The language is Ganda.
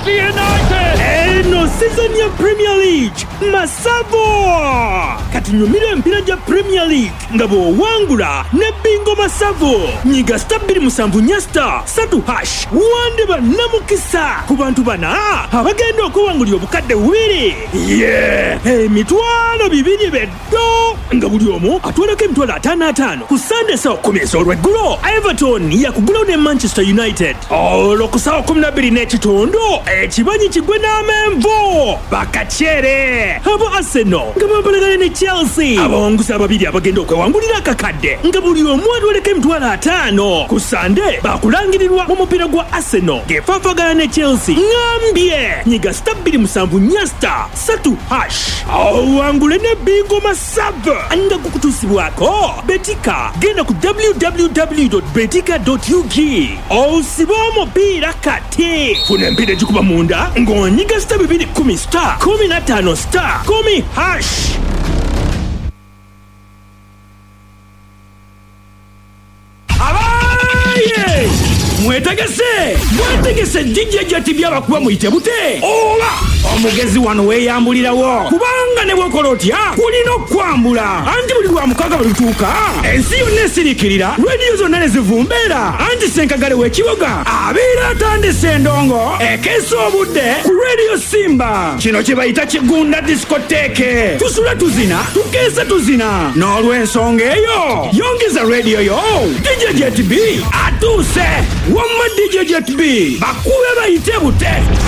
Manchester United! Eno season ya Premier League Masavo kati nyumira empira ja Premier League nga bw'owangula ne bingo Masavo nyiga *2 nyasta 3# wande bannamukisa ku bantu bana abagenda okuwangulira obukadde bubiri emitwalo 2 beddo nga buli omu atwalako emitwalo 55 ku Sunday saa 10 ez'olweggulo Everton yakugulawo ne Manchester United olwo ku saa 12 n'ekitundu ekibanyi kigwe n'amenvu bakacere abo Arsenal nga babalagane ne Chelsea abawonguzi ababiri abagenda okwewangulira akakadde nga buli omu atwaleko emitwalo 5 ku Sunday bakulangirirwa mu mupiira gwa Arsenal ng'efaafagana ne Chelsea ngambye nyiga *2 nyasta 3# owangule ne bingo Masava nga kukutuusibwako betika genda ku www.betika.ug osiba omupiira kati funa empira egikuba munda ng'onyiga *210 *15*10#. mwetegese DJ Jet byabakuba muyite bute oba omugezi wano weeyambulirawo kubanga ne bwokola otya kulina okwambula anti buli lwa mukaga bwelutuuka ensi yonna esirikirira rediyo zonna ne zivumbeera anti senkagale w'ekibuga abeera atandise endongo ekeesa obudde ku rediyo Simba kino kye bayita kigunda diskoteeke tusula tuzina tukeesa tuzina n'olw'ensonga eyo yongeza rediyo yo DJ Jet B atuuse wamma DJ Jet B bakube bayite bute.